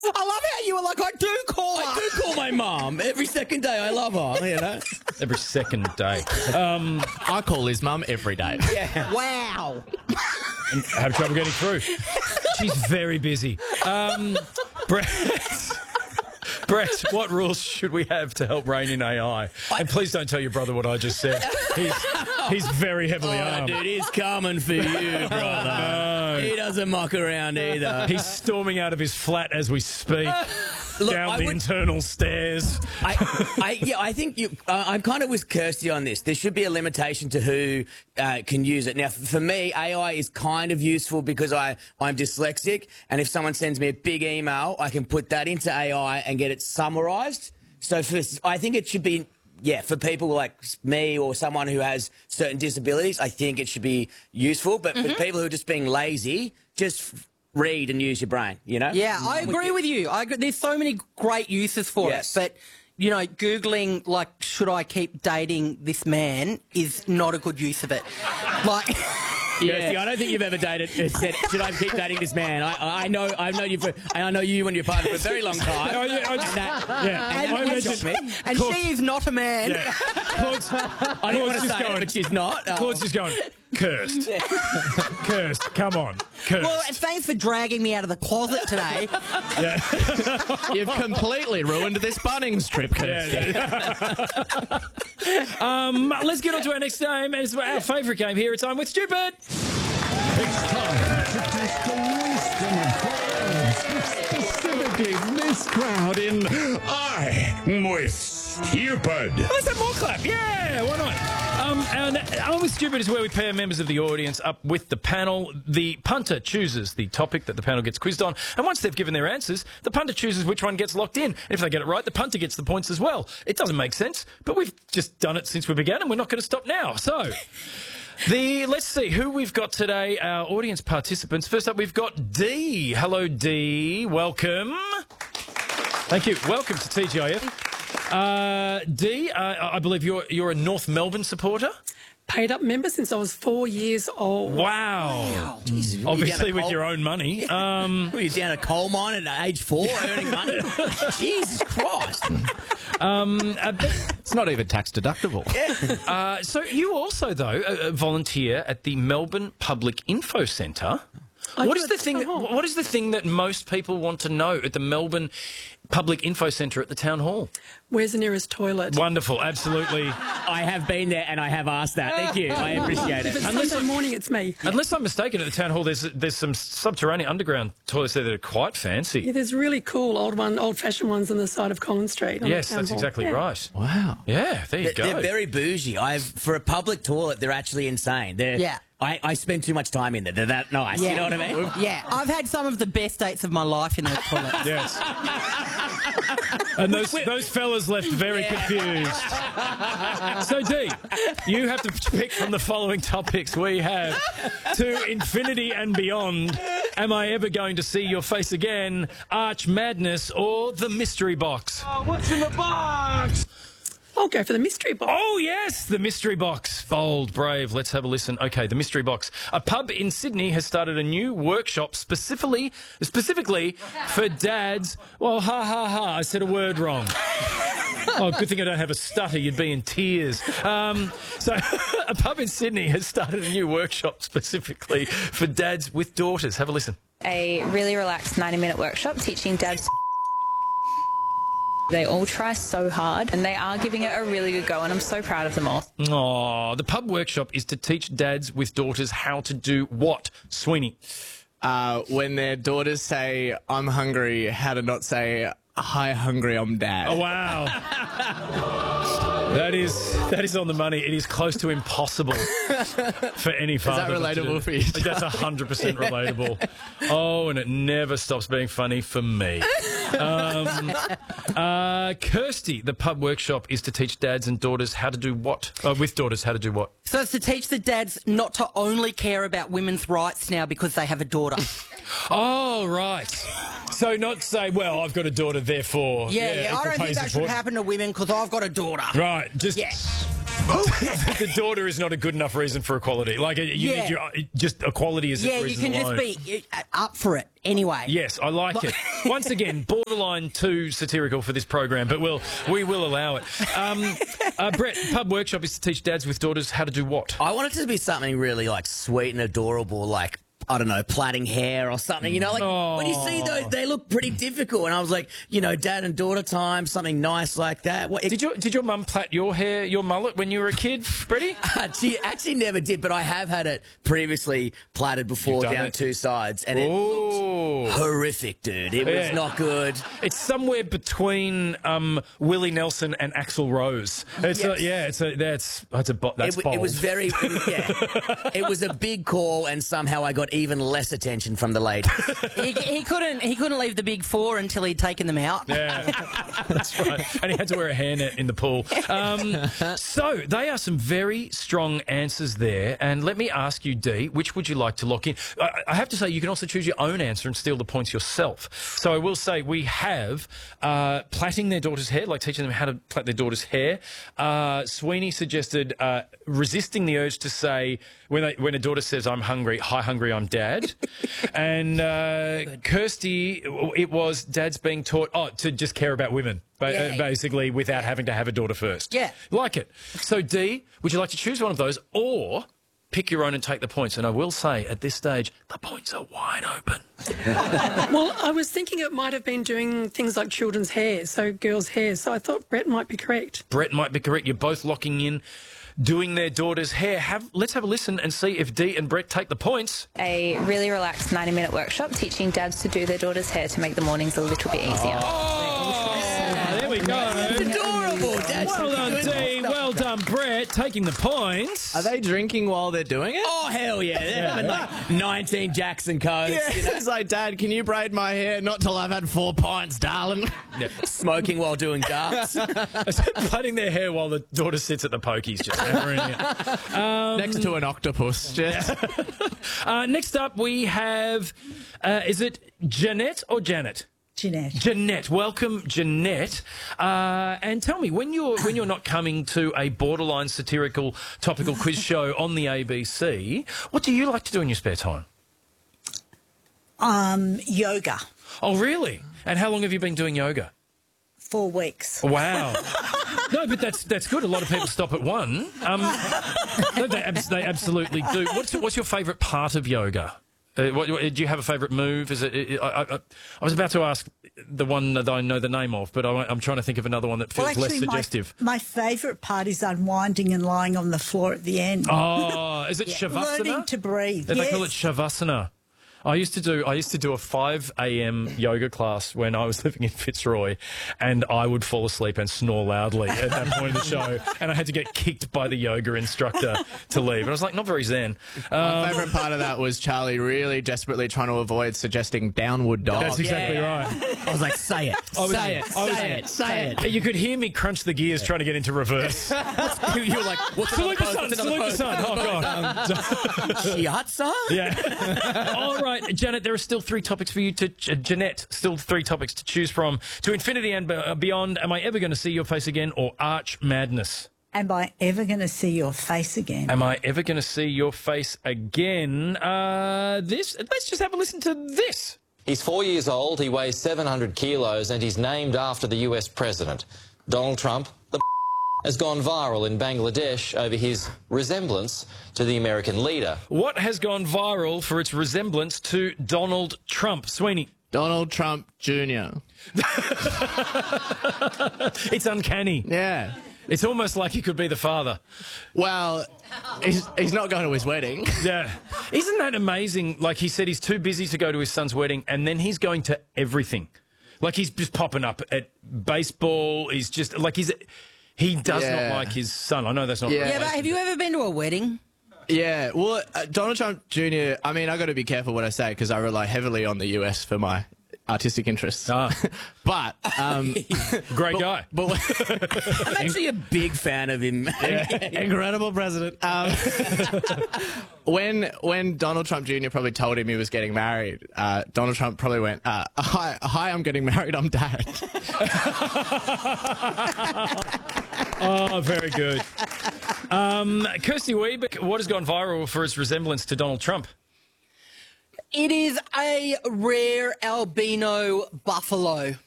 I love how you were like, I do call my mum every second day. I love her, you know. Every second day. I call his mum every day. Yeah. Wow. Have trouble getting through. She's very busy. Brett, what rules should we have to help rein in AI? And please don't tell your brother what I just said. He's very heavily armed. Dude, he's coming for you, brother. No. He doesn't muck around either. He's storming out of his flat as we speak. Down the internal stairs. I think I'm kind of with Kirsty on this. There should be a limitation to who can use it. Now, for me, AI is kind of useful because I'm dyslexic, and if someone sends me a big email, I can put that into AI and get it summarised. So I think it should be, for people like me or someone who has certain disabilities, I think it should be useful. But for people who are just being lazy, just read and use your brain, you know? Yeah, I agree with you. There's so many great uses for it, but, you know, Googling, like, should I keep dating this man is not a good use of it. Like... Yeah, see, I don't think you've ever said, should I keep dating this man? I know you and your partner for a very long time. Oh, yeah, and she is not a man. Yeah. I didn't want to say it, but she's not. Claude's just going, Cursed. Cursed, come on. Cursed. Well, thanks for dragging me out of the closet today. You've completely ruined this Bunnings trip, Kirsty. Let's get on to our next game. It's our favourite game here. It's I'm with Stupid. It's time to test the wisdom of crowds, specifically this crowd in I'm with Stupid. Let's have more clap. Yeah, why not? And I'm with Stupid is where we pair members of the audience up with the panel. The punter chooses the topic that the panel gets quizzed on, and once they've given their answers, the punter chooses which one gets locked in. And if they get it right, the punter gets the points as well. It doesn't make sense, but we've just done it since we began, and we're not going to stop now. So... let's see who we've got today, our audience participants. First up, we've got Dee. Hello, Dee. Welcome. Thank you. Welcome to TGIF. Dee, I believe you're a North Melbourne supporter? Paid up member since I was 4 years old. Wow. Jesus, obviously with your own money. Were you down a coal mine at age 4 earning money? Jesus Christ. It's not even tax deductible. So you also, though, volunteer at the Melbourne Public Info Centre. What is the thing that most people want to know at the Melbourne Public Info Centre at the Town Hall? Where's the nearest toilet? Wonderful, absolutely. I have been there and I have asked that. Thank you. I appreciate it. If it's Sunday morning, it's me. Unless I'm mistaken, at the Town Hall, there's some subterranean underground toilets there that are quite fancy. Yeah, there's really cool old-fashioned ones on the side of Collins Street. Yes, that's exactly right. Wow. Yeah, there you go. They're very bougie. For a public toilet, they're actually insane. I spend too much time in there. They're that nice. Yeah. You know what I mean? Yeah, I've had some of the best dates of my life in those toilets. Yes. And those fellas left very confused. So, Dee, you have to pick from the following topics we have. To infinity and beyond. Am I ever going to see your face again? Arch Madness or the Mystery Box? Oh, what's in the box? I'll go for the mystery box. Oh, yes, the Mystery Box. Bold, brave. Let's have a listen. Okay, the Mystery Box. A pub in Sydney has started a new workshop specifically for dads. Well, I said a word wrong. Oh, good thing I don't have a stutter. You'd be in tears. So a pub in Sydney has started a new workshop specifically for dads with daughters. Have a listen. A really relaxed 90-minute workshop teaching dads. They all try so hard and they are giving it a really good go, and I'm so proud of them all. Oh, the pub workshop is to teach dads with daughters how to do what, Sweeney? When their daughters say, I'm hungry, how to not say, hi, hungry, I'm dad. Oh, wow. That is on the money. It is close to impossible for any father. Is that relatable for you? That's 100% relatable. Oh, and it never stops being funny for me. Kirsty, the pub workshop is to teach dads and daughters how to do what? With daughters, how to do what? So it's to teach the dads not to only care about women's rights now because they have a daughter. Oh, right. So not say, well, I've got a daughter, therefore... Yeah, I don't think that should happen to women because I've got a daughter. Right, just The daughter is not a good enough reason for equality. Like, you need just equality is a reason alone. Yeah, you can just be up for it anyway. Yes, I like it. Once again, borderline too satirical for this program, but we will allow it. Brett, Pub Workshop is to teach dads with daughters how to do what? I want it to be something really like sweet and adorable, like, I don't know, plaiting hair or something, you know, like when you see those, they look pretty difficult. And I was like, you know, dad and daughter time, something nice like that. Did your mum plait your hair, your mullet, when you were a kid, Freddie? She actually never did, but I have had it previously plaited before down two sides, and it looked horrific, dude. It was not good. It's somewhere between Willie Nelson and Axl Rose. It's that's bold. It was very, it was a big call, and somehow I got even less attention from the ladies. he couldn't leave the big four until he'd taken them out. Yeah, that's right. And he had to wear a hairnet in the pool. So they are some very strong answers there. And let me ask you, Dee, which would you like to lock in? I have to say, you can also choose your own answer and steal the points yourself. So I will say we have plaiting their daughter's hair, like teaching them how to plait their daughter's hair. Sweeney suggested resisting the urge to say, when a daughter says, I'm hungry, hi hungry, I'm dad. And Kirsty, it was dads being taught to just care about women, basically, without having to have a daughter first. Yeah. Like it. So, Dee, would you like to choose one of those or pick your own and take the points? And I will say, at this stage, the points are wide open. Well, I was thinking it might have been doing things like children's hair, so girls' hair, so I thought Brett might be correct. Brett might be correct. You're both locking in doing their daughter's hair. Let's have a listen and see if Dee and Brett take the points. A really relaxed 90-minute workshop teaching dads to do their daughter's hair to make the mornings a little bit easier. Oh, there we go. It's adorable. Well done, Dee. Well done, Brett, taking the points. Are they drinking while they're doing it? Oh, hell yeah. They're having like 19 Jackson Cokes. Yeah, You know? it's like, Dad, can you braid my hair? Not till I've had 4 pints, darling. Smoking while doing darts. Plaiting their hair while the daughter sits at the pokies, just hammering it. Next to an octopus. Just. Next up, we have, is it Jeanette or Janet? Jeanette. Jeanette, welcome, Jeanette. And tell me, when you're not coming to a borderline satirical topical quiz show on the ABC, what do you like to do in your spare time? Yoga. Oh, really? And how long have you been doing yoga? 4 weeks. Wow. No, but that's good. A lot of people stop at 1. No, they absolutely do. What's your favourite part of yoga? Do you have a favourite move? Is it? I was about to ask the one that I know the name of, but I'm trying to think of another one that feels less suggestive. My favourite part is unwinding and lying on the floor at the end. Oh, is it Shavasana? Learning to breathe. They call it Shavasana. I used to do a 5 a.m. yoga class when I was living in Fitzroy, and I would fall asleep and snore loudly at that point of the show, and I had to get kicked by the yoga instructor to leave. And I was like, not very zen. My favourite part of that was Charlie really desperately trying to avoid suggesting downward dog. That's exactly right. I was like, say it. Say it. You could hear me crunch the gears trying to get into reverse. You were like, what's Salute the sun, salute the sun. Oh, God. Shiatsu? Yeah. All right, Janet, there are still 3 topics for you to... Jeanette, still 3 topics to choose from. To infinity and beyond, am I ever going to see your face again, or Arch Madness? Am I ever going to see your face again? Am I ever going to see your face again? Let's just have a listen to this. He's 4 years old, he weighs 700 kilos, and he's named after the US president. Donald Trump, the has gone viral in Bangladesh over his resemblance to the American leader. What has gone viral for its resemblance to Donald Trump? Sweeney. Donald Trump Jr. It's uncanny. Yeah. It's almost like he could be the father. Well, he's not going to his wedding. Yeah. Isn't that amazing? Like, he said he's too busy to go to his son's wedding, and then he's going to everything. Like, he's just popping up at baseball. He's just, like, he does not like his son. I know that's not right. Yeah, but have you ever been to a wedding? Yeah, well, Donald Trump Jr., I mean, I got to be careful what I say because I rely heavily on the US for my artistic interests. But great guy. But I'm actually a big fan of him. Incredible president. When Donald Trump Jr. probably told him he was getting married, Donald Trump probably went, hi, I'm getting married, I'm dad. Oh, very good. Kirsty Weber, what has gone viral for its resemblance to Donald Trump? It is a rare albino buffalo.